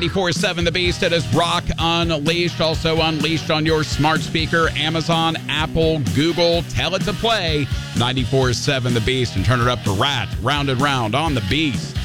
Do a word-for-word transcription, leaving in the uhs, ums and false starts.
ninety-four seven The Beast. It is Rock Unleashed. Also unleashed on your smart speaker, Amazon, Apple, Google. Tell it to play ninety-four seven The Beast and turn it up for Rat. Round and round on The Beast.